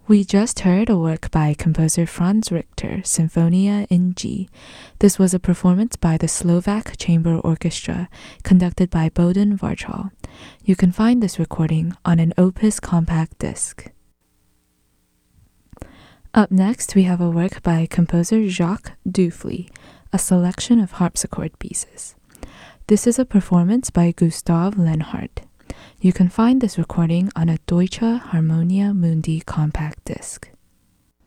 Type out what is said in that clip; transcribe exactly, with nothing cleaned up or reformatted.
We just heard a work by composer Franz Richter, Symphonia in G. This was a performance by the Slovak Chamber Orchestra, conducted by Bohdan Varchal. You can find this recording on an Opus compact disc. Up next, we have a work by composer Jacques Dufley, a selection of harpsichord pieces. This is a performance by Gustav Lenhardt. You can find this recording on a Deutsche Harmonia Mundi compact disc.